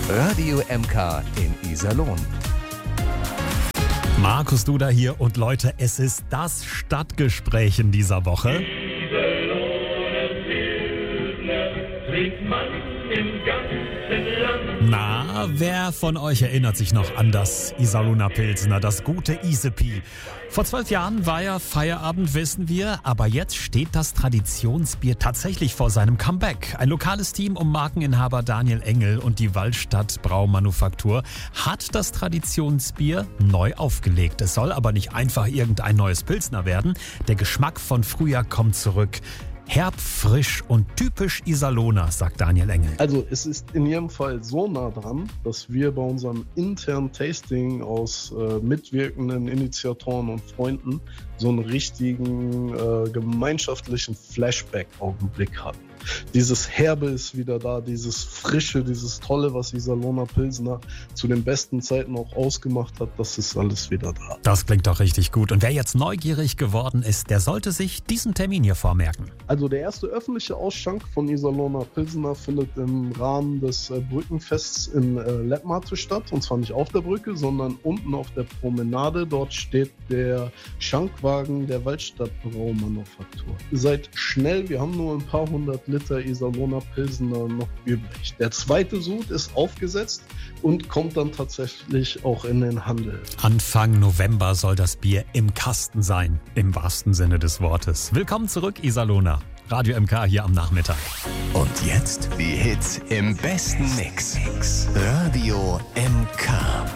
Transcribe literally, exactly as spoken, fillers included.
Radio M K in Iserlohn. Markus Duda hier und Leute, es ist das Stadtgespräch in dieser Woche. Iserlohner Pilsner trinkt man im ganzen Land. Na, wer von euch erinnert sich noch an das Iserlohner Pilsner, das gute Isepi? Vor zwölf Jahren war ja Feierabend, wissen wir, aber jetzt steht das Traditionsbier tatsächlich vor seinem Comeback. Ein lokales Team um Markeninhaber Daniel Engel und die Waldstadt Braumanufaktur hat das Traditionsbier neu aufgelegt. Es soll aber nicht einfach irgendein neues Pilsner werden. Der Geschmack von früher kommt zurück. Herb, frisch und typisch Iserlohner, sagt Daniel Engel. Also es ist in jedem Fall so nah dran, dass wir bei unserem internen Tasting aus äh, mitwirkenden Initiatoren und Freunden so einen richtigen äh, gemeinschaftlichen Flashback-Augenblick hatten. Dieses Herbe ist wieder da, dieses Frische, dieses Tolle, was Iserlohner Pilsner zu den besten Zeiten auch ausgemacht hat, das ist alles wieder da. Das klingt doch richtig gut. Und wer jetzt neugierig geworden ist, der sollte sich diesen Termin hier vormerken. Also der erste öffentliche Ausschank von Iserlohner Pilsner findet im Rahmen des äh, Brückenfests in äh, Lettmate statt. Und zwar nicht auf der Brücke, sondern unten auf der Promenade. Dort steht der Schankwagen der Waldstadt Braumanufaktur. Seid schnell, wir haben nur ein paar hundert Liter Iserlohner Pilsner noch übrig. Der zweite Sud ist aufgesetzt und kommt dann tatsächlich auch in den Handel. Anfang November soll das Bier im Kasten sein, im wahrsten Sinne des Wortes. Willkommen zurück, Iserlohner. Radio M K hier am Nachmittag. Und jetzt die Hits im besten Mix. Radio M K.